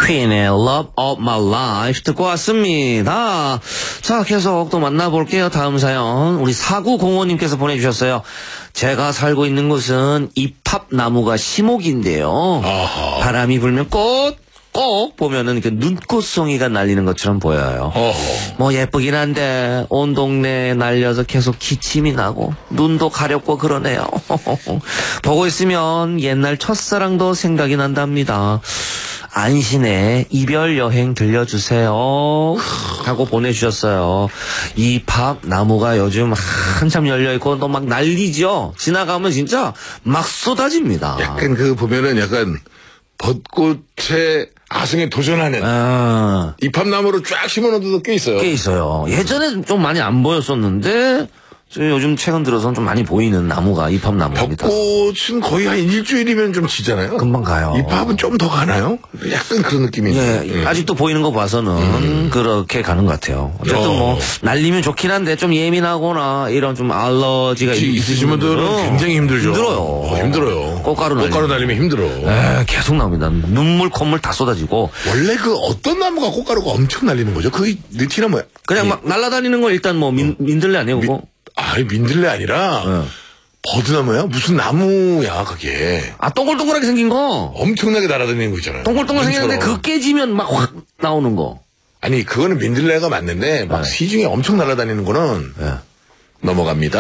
퀸의 Love of My Life 듣고 왔습니다. 자, 계속 또 만나볼게요. 다음 사연 우리 4905님께서 보내주셨어요. 제가 살고 있는 곳은 이팝나무가 심옥인데요. 아하. 바람이 불면 꼭 보면은 그 눈꽃송이가 날리는 것처럼 보여요. 어허. 뭐 예쁘긴 한데 온 동네에 날려서 계속 기침이 나고 눈도 가렵고 그러네요. 보고 있으면 옛날 첫사랑도 생각이 난답니다. 안신의 이별 여행 들려주세요 하고 보내주셨어요. 이 팝 나무가 요즘 한참 열려있고 또 막 난리죠. 지나가면 진짜 막 쏟아집니다. 약간 그 보면은 약간 벚꽃에 아승에 도전하는 이팝나무로 쫙 심어놓은 데도 꽤 있어요. 꽤 있어요. 예전에 좀 많이 안 보였었는데 요즘 최근 들어서는 좀 많이 보이는 나무가 이팝나무입니다. 벚꽃은 거의 한 일주일이면 좀 지잖아요. 금방 가요. 이팝은 좀 더 가나요? 약간 그런 느낌이 예, 아직도 보이는 거 봐서는 그렇게 가는 것 같아요. 어쨌든 뭐 날리면 좋긴 한데 좀 예민하거나 이런 좀 알러지가 있으신 분들은 굉장히 힘들죠. 힘들어요. 힘들어요. 꽃가루 날리면 힘들어. 계속 나옵니다. 눈물 콧물 다 쏟아지고. 원래 그 어떤 나무가 꽃가루가 엄청 날리는 거죠? 그 느티나무야. 그냥 막 날아다니는 거 일단 뭐 민들레 아니에요 그거? 민들레 아니라 버드나무야? 무슨 나무야 그게? 동글동글하게 생긴 거. 엄청나게 날아다니는 거 있잖아요. 동글동글 생겼는데 그거 깨지면 막 확 나오는 거. 아니 그거는 민들레가 맞는데 막 시중에 엄청 날아다니는 거는 넘어갑니다.